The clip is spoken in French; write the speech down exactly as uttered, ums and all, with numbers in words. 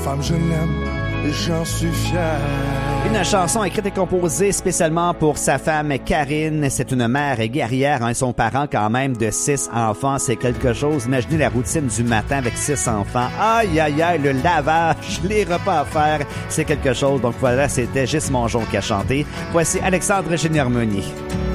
femme je l'aime et j'en suis fier. Une chanson écrite et composée spécialement pour sa femme Karine. C'est une mère guerrière, hein, son parent quand même de six enfants. C'est quelque chose. Imaginez la routine du matin avec six enfants. Aïe, aïe, aïe, le lavage, les repas à faire. C'est quelque chose. Donc voilà, c'était Gis Mongeon qui a chanté. Voici Alexandre Génier-Meunier.